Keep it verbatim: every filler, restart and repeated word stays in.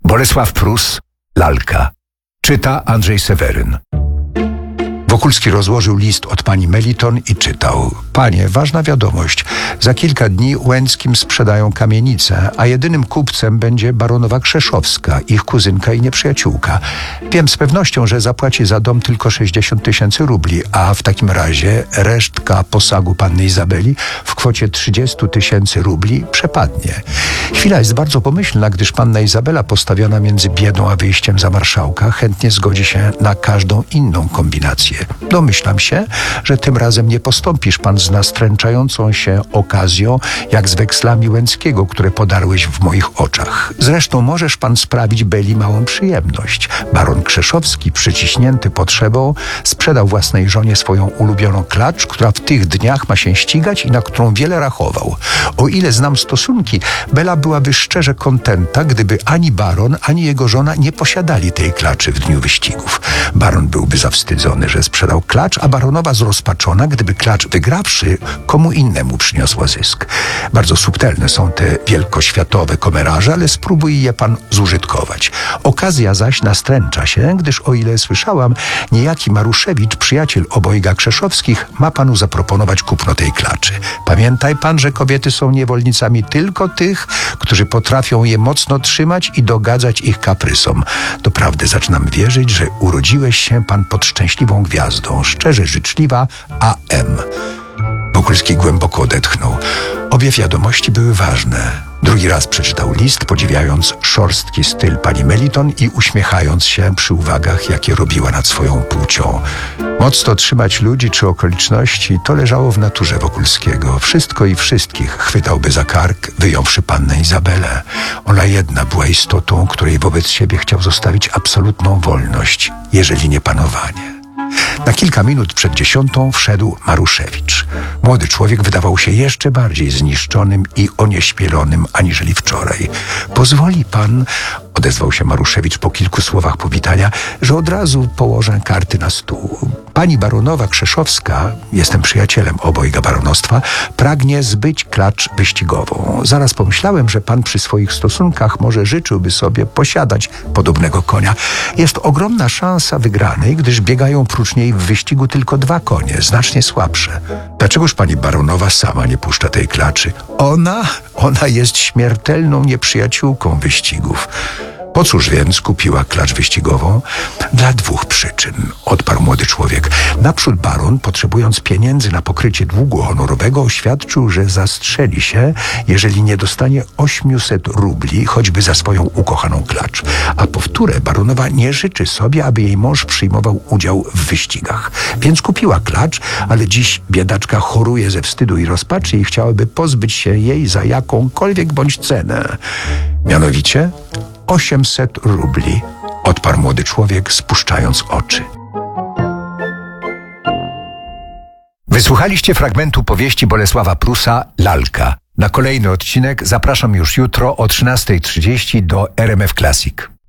Bolesław Prus, Lalka. Czyta Andrzej Seweryn. Wokulski rozłożył list od pani Meliton i czytał. Panie, ważna wiadomość. Za kilka dni Łęckim sprzedają kamienicę, a jedynym kupcem będzie baronowa Krzeszowska, ich kuzynka i nieprzyjaciółka. Wiem z pewnością, że zapłaci za dom tylko sześćdziesiąt tysięcy rubli, a w takim razie resztka posagu panny Izabeli w kwocie trzydzieści tysięcy rubli przepadnie. Chwila jest bardzo pomyślna, gdyż panna Izabela postawiona między biedą a wyjściem za marszałka chętnie zgodzi się na każdą inną kombinację. Domyślam się, że tym razem nie postąpisz pan z nastręczającą się okazją, jak z wekslami Łęckiego, które podarłeś w moich oczach. Zresztą możesz pan sprawić Beli małą przyjemność. Baron Krzeszowski, przyciśnięty potrzebą, sprzedał własnej żonie swoją ulubioną klacz, która w tych dniach ma się ścigać i na którą wiele rachował. O ile znam stosunki, Bela byłaby szczerze kontenta, gdyby ani baron, ani jego żona nie posiadali tej klaczy w dniu wyścigów. Baron byłby zawstydzony, że sprzedał klacz, a baronowa zrozpaczona, gdyby klacz wygrawszy, komu innemu przyniosła zysk. Bardzo subtelne są te wielkoświatowe komeraże, ale spróbuj je pan zużytkować. Okazja zaś nastręcza się, gdyż o ile słyszałam, niejaki Maruszewicz, przyjaciel obojga Krzeszowskich, ma panu zaproponować kupno tej klaczy. Pamiętaj pan, że kobiety są niewolnicami tylko tych, którzy potrafią je mocno trzymać i dogadzać ich kaprysom. Doprawdy zaczynam wierzyć, że urodziłeś się pan pod szczęśliwą gwiazdą. Szczerze życzliwa A M. Wokulski głęboko odetchnął. Obie wiadomości były ważne. Drugi raz przeczytał list, podziwiając szorstki styl pani Meliton i uśmiechając się przy uwagach, jakie robiła nad swoją płcią. Mocno trzymać ludzi czy okoliczności, to leżało w naturze Wokulskiego. Wszystko i wszystkich chwytałby za kark, wyjąwszy pannę Izabelę. Ona jedna była istotą, której wobec siebie chciał zostawić absolutną wolność, jeżeli nie panowanie. Na kilka minut przed dziesiątą wszedł Maruszewicz. Młody człowiek wydawał się jeszcze bardziej zniszczonym i onieśmielonym aniżeli wczoraj. Pozwoli pan, odezwał się Maruszewicz po kilku słowach powitania, że od razu położę karty na stół. Pani baronowa Krzeszowska, jestem przyjacielem obojga baronostwa, pragnie zbyć klacz wyścigową. Zaraz pomyślałem, że pan przy swoich stosunkach może życzyłby sobie posiadać podobnego konia. Jest ogromna szansa wygranej, gdyż biegają prócz niej w wyścigu tylko dwa konie, znacznie słabsze. Dlaczegoż pani baronowa sama nie puszcza tej klaczy? Ona, ona jest śmiertelną nieprzyjaciółką wyścigów. Po cóż więc kupiła klacz wyścigową? Dla dwóch przyczyn, odparł młody człowiek. Naprzód baron, potrzebując pieniędzy na pokrycie długu honorowego, oświadczył, że zastrzeli się, jeżeli nie dostanie osiemset rubli, choćby za swoją ukochaną klacz. A po wtóre, baronowa nie życzy sobie, aby jej mąż przyjmował udział w wyścigach. Więc kupiła klacz, ale dziś biedaczka choruje ze wstydu i rozpaczy i chciałaby pozbyć się jej za jakąkolwiek bądź cenę. Mianowicie osiemset rubli, odparł młody człowiek, spuszczając oczy. Wysłuchaliście fragmentu powieści Bolesława Prusa Lalka. Na kolejny odcinek zapraszam już jutro o trzynastej trzydzieści do R M F Classic.